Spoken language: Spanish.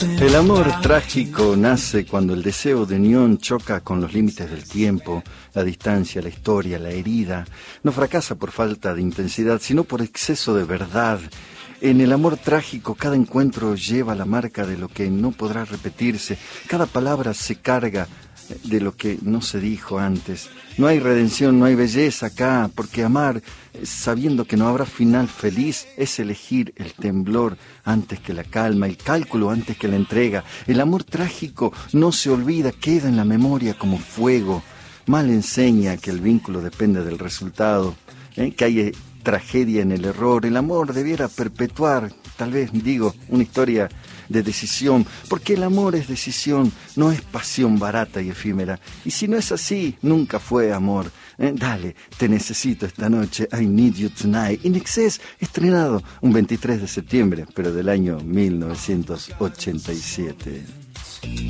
El amor trágico nace cuando el deseo de unión choca con los límites del tiempo, la distancia, la historia, la herida. No fracasa por falta de intensidad, sino por exceso de verdad. En el amor trágico, cada encuentro lleva la marca de lo que no podrá repetirse. Cada palabra se carga de lo que no se dijo antes. No hay redención, no hay belleza acá, porque amar, sabiendo que no habrá final feliz, es elegir el temblor antes que la calma, el cálculo antes que la entrega. El amor trágico no se olvida, queda en la memoria como fuego. Mal enseña que el vínculo depende del resultado, que hay tragedia en el error. El amor debiera perpetuar, tal vez digo, una historia de decisión, porque el amor es decisión, no es pasión barata y efímera. Y si no es así, nunca fue amor. Dale, te necesito esta noche, I Need You Tonight. In Excess, estrenado un 23 de septiembre, pero del año 1987.